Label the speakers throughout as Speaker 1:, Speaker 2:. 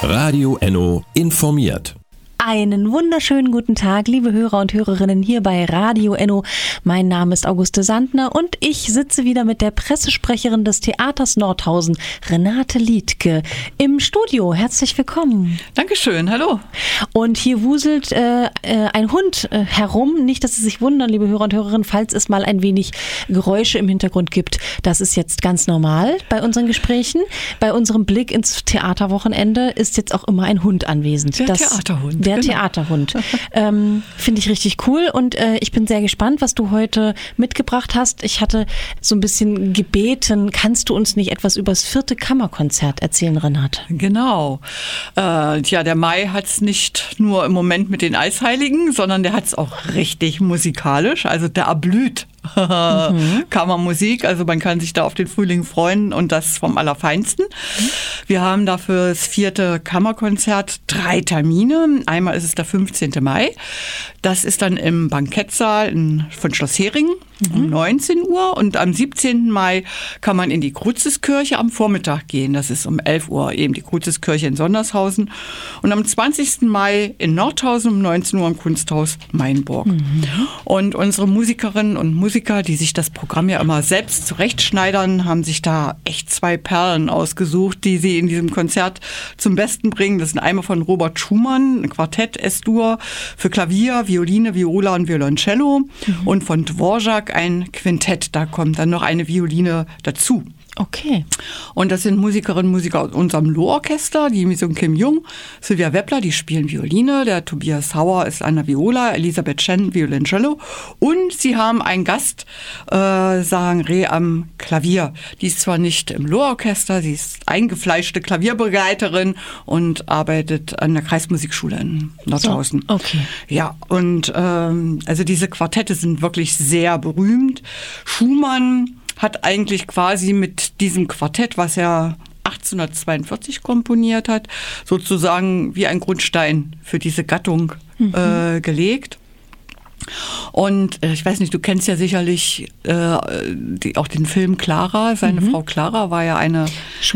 Speaker 1: Radio Enno informiert.
Speaker 2: Einen wunderschönen guten Tag, liebe Hörer und Hörerinnen hier bei Radio Enno. Mein Name ist Auguste Sandner und ich sitze wieder mit der Pressesprecherin des Theaters Nordhausen, Renate Liedtke, im Studio. Herzlich willkommen.
Speaker 3: Dankeschön, hallo.
Speaker 2: Und hier wuselt ein Hund herum. Nicht, dass Sie sich wundern, liebe Hörer und Hörerinnen, falls es mal ein wenig Geräusche im Hintergrund gibt. Das ist jetzt ganz normal bei unseren Gesprächen. Bei unserem Blick ins Theaterwochenende ist jetzt auch immer ein Hund anwesend. Der Theaterhund. Finde ich richtig cool und ich bin sehr gespannt, was du heute mitgebracht hast. Ich hatte so ein bisschen gebeten, kannst du uns nicht etwas über das 4. Kammerkonzert erzählen, Renate?
Speaker 3: Genau. Der Mai hat es nicht nur im Moment mit den Eisheiligen, sondern der hat es auch richtig musikalisch. Also der erblüht. Kammermusik, also man kann sich da auf den Frühling freuen und das vom Allerfeinsten. Wir haben dafür das 4. Kammerkonzert 3 Termine. Einmal ist es der 15. Mai. Das ist dann im Bankettsaal von Schloss Hering um 19 Uhr und am 17. Mai kann man in die Kruzeskirche am Vormittag gehen. Das ist um 11 Uhr eben die Kruzeskirche in Sondershausen und am 20. Mai in Nordhausen um 19 Uhr im Kunsthaus Mainburg. Und unsere Musikerinnen und Musiker, die sich das Programm ja immer selbst zurechtschneidern, haben sich da echt 2 Perlen ausgesucht, die sie in diesem Konzert zum Besten bringen. Das sind einmal von Robert Schumann, ein Quartett S-Dur für Klavier, Violine, Viola und Violoncello und von Dvorak ein Quintett. Da kommt dann noch eine Violine dazu.
Speaker 2: Okay.
Speaker 3: Und das sind Musikerinnen und Musiker aus unserem Loh-Orchester, die Misung Kim Jung, Sylvia Weppler, die spielen Violine, der Tobias Sauer ist an der Viola, Elisabeth Chen Violoncello und sie haben einen Gast, Sarang Reh am Klavier. Die ist zwar nicht im Loh-Orchester, sie ist eingefleischte Klavierbegleiterin und arbeitet an der Kreismusikschule in Nordhausen.
Speaker 2: So, okay.
Speaker 3: Ja, und also diese Quartette sind wirklich sehr berühmt. Schumann hat eigentlich quasi mit diesem Quartett, was er 1842 komponiert hat, sozusagen wie ein Grundstein für diese Gattung gelegt. Und ich weiß nicht, du kennst ja sicherlich auch den Film Clara. Seine Frau Clara war ja eine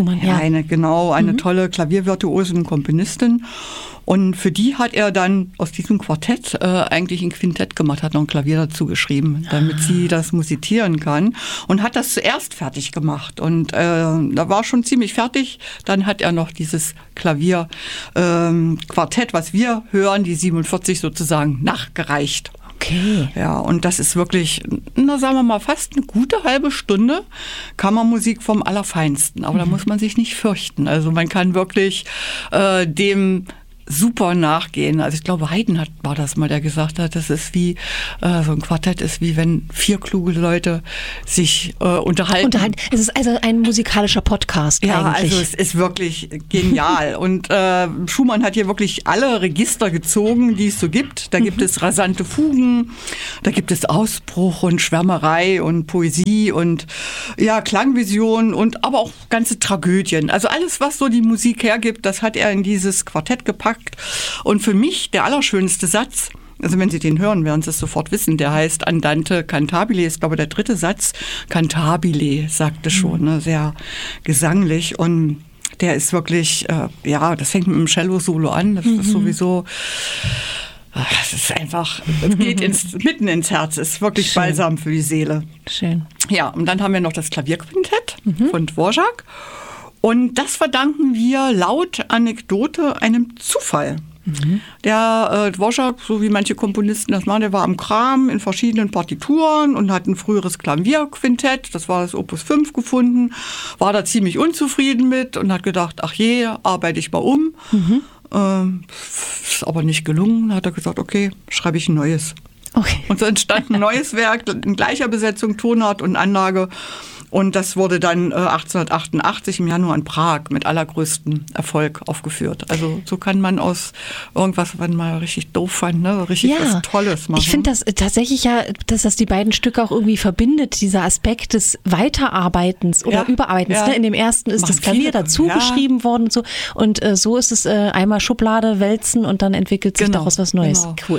Speaker 3: tolle Klaviervirtuosin und Komponistin. Und für die hat er dann aus diesem Quartett eigentlich ein Quintett gemacht, hat noch ein Klavier dazu geschrieben, damit sie das musizieren kann. Und hat das zuerst fertig gemacht. Und da war schon ziemlich fertig. Dann hat er noch dieses Klavier-Quartett, was wir hören, die 47 sozusagen nachgereicht.
Speaker 2: Okay.
Speaker 3: Ja, und das ist wirklich, sagen wir mal, fast eine gute halbe Stunde Kammermusik vom Allerfeinsten. Aber da muss man sich nicht fürchten. Also man kann wirklich dem super nachgehen. Also ich glaube, Haydn war das mal, der gesagt hat, das ist wie, so ein Quartett ist wie wenn 4 kluge Leute sich unterhalten.
Speaker 2: Es ist also ein musikalischer Podcast eigentlich.
Speaker 3: Ja, also es ist wirklich genial. Und Schumann hat hier wirklich alle Register gezogen, die es so gibt. Da gibt es rasante Fugen, da gibt es Ausbruch und Schwärmerei und Poesie und ja, Klangvision und aber auch ganze Tragödien. Also alles, was so die Musik hergibt, das hat er in dieses Quartett gepackt. Und für mich der allerschönste Satz, also wenn Sie den hören, werden Sie es sofort wissen, der heißt Andante cantabile, ist glaube ich der 3. Satz. Cantabile, sagte schon, ne, sehr gesanglich und der ist wirklich, das fängt mit dem Cello-Solo an, das ist sowieso... Es ist einfach, es geht mitten ins Herz, es ist wirklich schön. Balsam für die Seele.
Speaker 2: Schön.
Speaker 3: Ja, und dann haben wir noch das Klavierquintett von Dvorak. Und das verdanken wir laut Anekdote einem Zufall. Der Dvorak, so wie manche Komponisten das machen, der war am Kram in verschiedenen Partituren und hat ein früheres Klavierquintett, das war das Opus 5 gefunden, war da ziemlich unzufrieden mit und hat gedacht, ach je, arbeite ich mal um. Ist aber nicht gelungen, hat er gesagt, okay, schreibe ich ein neues.
Speaker 2: Okay.
Speaker 3: Und so entstand ein neues Werk in gleicher Besetzung, Tonart und Anlage. Und das wurde dann 1888 im Januar in Prag mit allergrößtem Erfolg aufgeführt. Also so kann man aus irgendwas, was man mal richtig doof fand, ne, richtig was Tolles machen.
Speaker 2: Ich finde das tatsächlich dass das die beiden Stücke auch irgendwie verbindet, dieser Aspekt des Weiterarbeitens oder Überarbeitens. Ja. Ne? In dem ersten ist das Klavier dazu geschrieben worden und so. Und so ist es einmal Schublade wälzen und dann entwickelt sich daraus was Neues.
Speaker 3: Genau.
Speaker 2: Cool.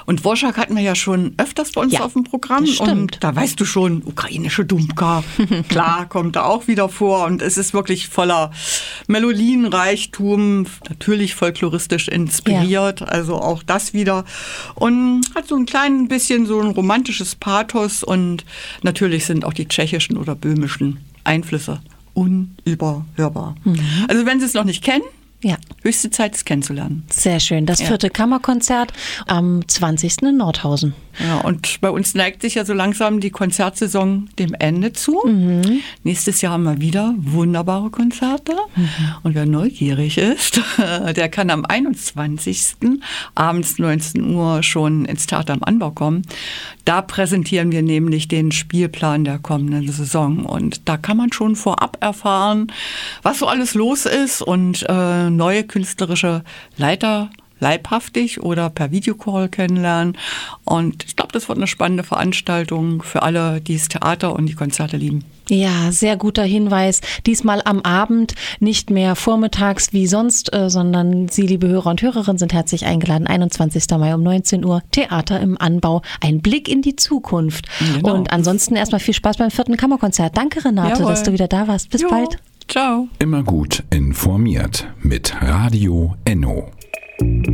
Speaker 3: Und Dvorak hatten wir ja schon öfters bei uns auf dem Programm.
Speaker 2: Das stimmt.
Speaker 3: Und da weißt du schon, ukrainische Dumka, klar, kommt da auch wieder vor. Und es ist wirklich voller Melodienreichtum, natürlich folkloristisch inspiriert, also auch das wieder. Und hat so ein klein bisschen so ein romantisches Pathos. Und natürlich sind auch die tschechischen oder böhmischen Einflüsse unüberhörbar. Also wenn Sie es noch nicht kennen, höchste Zeit, es kennenzulernen.
Speaker 2: Sehr schön. Das 4. Kammerkonzert am 20. in Nordhausen.
Speaker 3: Ja, und bei uns neigt sich ja so langsam die Konzertsaison dem Ende zu. Nächstes Jahr haben wir wieder wunderbare Konzerte. Und wer neugierig ist, der kann am 21. abends 19 Uhr schon ins Theater am Anbau kommen. Da präsentieren wir nämlich den Spielplan der kommenden Saison. Und da kann man schon vorab erfahren, was so alles los ist und neue künstlerische Leiter leibhaftig oder per Videocall kennenlernen. Und ich glaube, das wird eine spannende Veranstaltung für alle, die das Theater und die Konzerte lieben.
Speaker 2: Ja, sehr guter Hinweis. Diesmal am Abend, nicht mehr vormittags wie sonst, sondern Sie, liebe Hörer und Hörerinnen, sind herzlich eingeladen. 21. Mai um 19 Uhr, Theater im Anbau. Ein Blick in die Zukunft. Genau. Und ansonsten erstmal viel Spaß beim 4. Kammerkonzert. Danke, Renate, dass du wieder da warst. Bis bald.
Speaker 3: Ciao.
Speaker 1: Immer gut informiert mit Radio Enno.